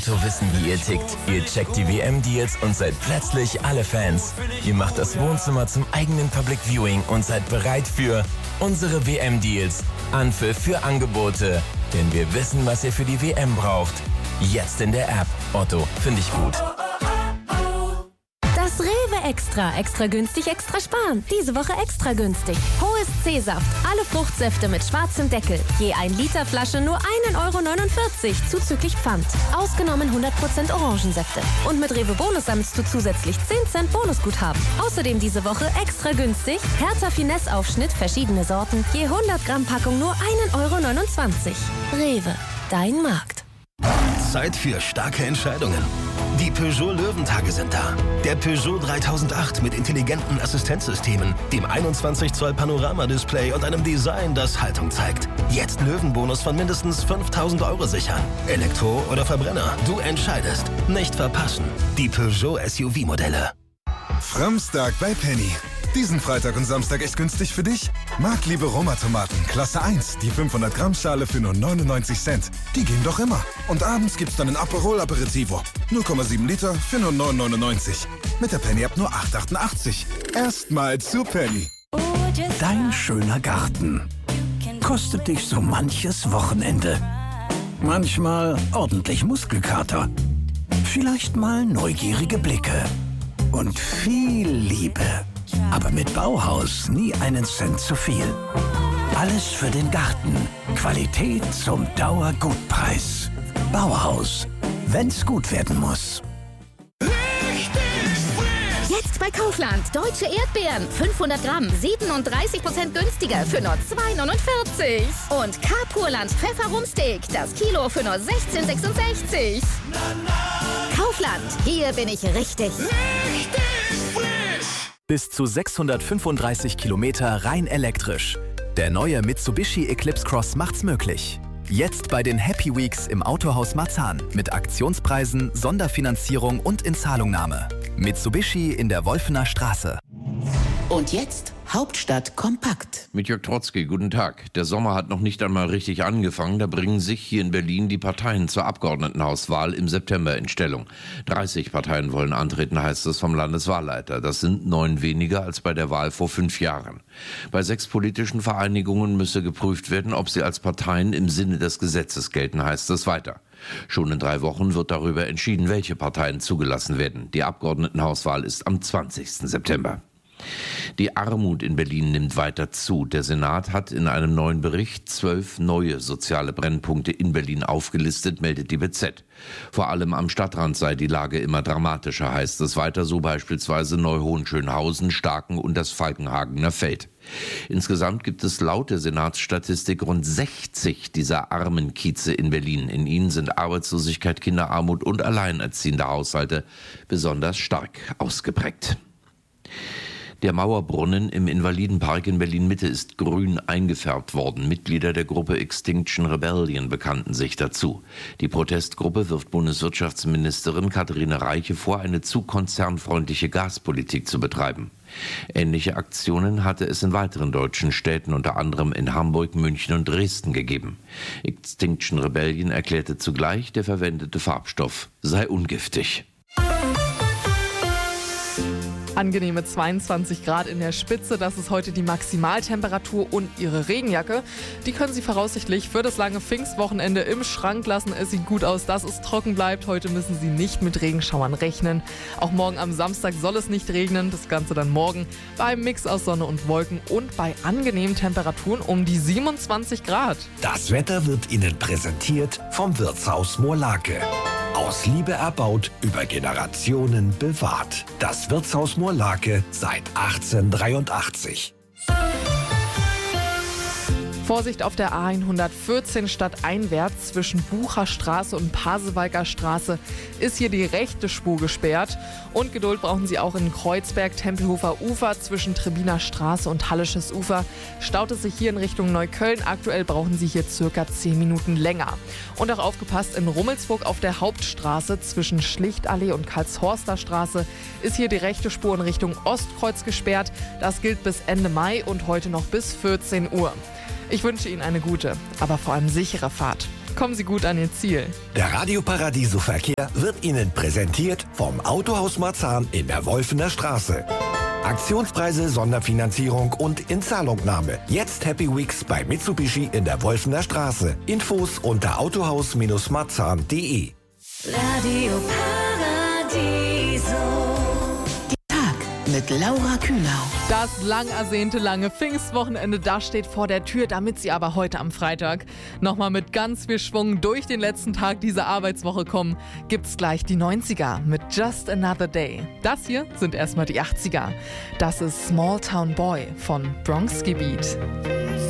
Auto wissen, wie ihr tickt. Ihr checkt die WM-Deals und seid plötzlich alle Fans. Ihr macht das Wohnzimmer zum eigenen Public Viewing und seid bereit für unsere WM-Deals. Anpfiff für Angebote. Denn wir wissen, was ihr für die WM braucht. Jetzt in der App. Otto, finde ich gut. Das Rewe Extra. Extra günstig, extra sparen. Diese Woche extra günstig. Hohes C-Saft. Alle Fruchtsäfte mit schwarzem Deckel. Je 1 Liter Flasche nur 1,49 € zuzüglich Pfand. Ausgenommen 100% Orangensäfte. Und mit Rewe Bonus sammelst du zusätzlich 10 Cent Bonusguthaben. Außerdem diese Woche extra günstig. Hertha Finesse Aufschnitt, verschiedene Sorten. Je 100 Gramm Packung nur 1,29 €. Rewe. Dein Markt. Zeit für starke Entscheidungen. Die Peugeot Löwentage sind da. Der Peugeot 3008 mit intelligenten Assistenzsystemen, dem 21 Zoll Panoramadisplay und einem Design, das Haltung zeigt. Jetzt Löwenbonus von mindestens 5.000 € sichern. Elektro oder Verbrenner, du entscheidest. Nicht verpassen. Die Peugeot SUV-Modelle. Framstag bei Penny. Diesen Freitag und Samstag echt günstig für dich? Marktliebe Roma-Tomaten, Klasse 1, die 500 Gramm Schale für nur 99 Cent. Die gehen doch immer. Und abends gibt's dann ein Aperol Aperitivo. 0,7 Liter für nur 9,99. Mit der Penny-App nur 8,88. Erstmal zu Penny. Dein schöner Garten kostet dich so manches Wochenende. Manchmal ordentlich Muskelkater. Vielleicht mal neugierige Blicke. Und viel Liebe. Aber mit Bauhaus nie einen Cent zu viel. Alles für den Garten. Qualität zum Dauergutpreis. Bauhaus. Wenn's gut werden muss. Jetzt bei Kaufland. Deutsche Erdbeeren. 500 Gramm. 37% günstiger für nur 2,49 €. Und Carpurland Pfefferrumsteak. Das Kilo für nur 16,66 €. Kaufland. Hier bin ich richtig. Bis zu 635 Kilometer rein elektrisch. Der neue Mitsubishi Eclipse Cross macht's möglich. Jetzt bei den Happy Weeks im Autohaus Marzahn mit Aktionspreisen, Sonderfinanzierung und Inzahlungnahme. Mitsubishi in der Wolfener Straße. Und jetzt Hauptstadt kompakt. Mit Jörg Trotzki, guten Tag. Der Sommer hat noch nicht einmal richtig angefangen. Da bringen sich hier in Berlin die Parteien zur Abgeordnetenhauswahl im September in Stellung. 30 Parteien wollen antreten, heißt es vom Landeswahlleiter. Das sind 9 weniger als bei der Wahl vor 5 Jahren. Bei 6 politischen Vereinigungen müsse geprüft werden, ob sie als Parteien im Sinne des Gesetzes gelten, heißt es weiter. Schon in 3 Wochen wird darüber entschieden, welche Parteien zugelassen werden. Die Abgeordnetenhauswahl ist am 20. September. Die Armut in Berlin nimmt weiter zu. Der Senat hat in einem neuen Bericht 12 neue soziale Brennpunkte in Berlin aufgelistet, meldet die BZ. Vor allem am Stadtrand sei die Lage immer dramatischer, heißt es weiter, so beispielsweise Neuhohenschönhausen, Starken und das Falkenhagener Feld. Insgesamt gibt es laut der Senatsstatistik rund 60 dieser armen Kieze in Berlin. In ihnen sind Arbeitslosigkeit, Kinderarmut und alleinerziehende Haushalte besonders stark ausgeprägt. Der Mauerbrunnen im Invalidenpark in Berlin-Mitte ist grün eingefärbt worden. Mitglieder der Gruppe Extinction Rebellion bekannten sich dazu. Die Protestgruppe wirft Bundeswirtschaftsministerin Katharina Reiche vor, eine zu konzernfreundliche Gaspolitik zu betreiben. Ähnliche Aktionen hatte es in weiteren deutschen Städten, unter anderem in Hamburg, München und Dresden, gegeben. Extinction Rebellion erklärte zugleich, der verwendete Farbstoff sei ungiftig. Angenehme 22 Grad in der Spitze, das ist heute die Maximaltemperatur, und Ihre Regenjacke, die können Sie voraussichtlich für das lange Pfingstwochenende im Schrank lassen. Es sieht gut aus, dass es trocken bleibt. Heute müssen Sie nicht mit Regenschauern rechnen. Auch morgen am Samstag soll es nicht regnen, das Ganze dann morgen beim Mix aus Sonne und Wolken und bei angenehmen Temperaturen um die 27 Grad. Das Wetter wird Ihnen präsentiert vom Wirtshaus Moorlake. Aus Liebe erbaut, über Generationen bewahrt. Das Wirtshaus Moorlake seit 1883. Vorsicht auf der A114 stadteinwärts zwischen Bucherstraße und Pasewalker Straße ist hier die rechte Spur gesperrt. Und Geduld brauchen Sie auch in Kreuzberg, Tempelhofer Ufer zwischen Trebiner Straße und Hallisches Ufer. Staut es sich hier in Richtung Neukölln. Aktuell brauchen Sie hier circa 10 Minuten länger. Und auch aufgepasst, in Rummelsburg auf der Hauptstraße zwischen Schlichtallee und Karlshorster Straße ist hier die rechte Spur in Richtung Ostkreuz gesperrt. Das gilt bis Ende Mai und heute noch bis 14 Uhr. Ich wünsche Ihnen eine gute, aber vor allem sichere Fahrt. kommen Sie gut an Ihr Ziel. Der Radio Paradiso Verkehr wird Ihnen präsentiert vom Autohaus Marzahn in der Wolfener Straße. Aktionspreise, Sonderfinanzierung und Inzahlungnahme. Jetzt Happy Weeks bei Mitsubishi in der Wolfener Straße. Infos unter autohaus-marzahn.de. Radio Paradiso. Der Tag mit Laura Kühnau. Das lang ersehnte lange Pfingstwochenende, das steht vor der Tür, damit Sie aber heute am Freitag nochmal mit ganz viel Schwung durch den letzten Tag dieser Arbeitswoche kommen, gibt's gleich die 90er mit Just Another Day. Das hier sind erstmal die 80er. Das ist Small Town Boy von Bronx Gebiet.